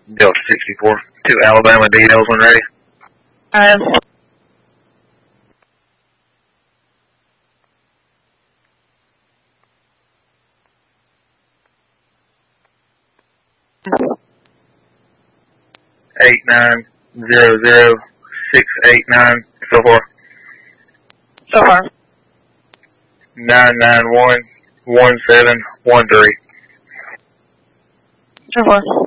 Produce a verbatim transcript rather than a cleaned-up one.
Delta sixty-four. Two Alabama details when ready. Um, Eight nine zero zero six eight nine. So far. so far. Nine nine one one seven one three. So far.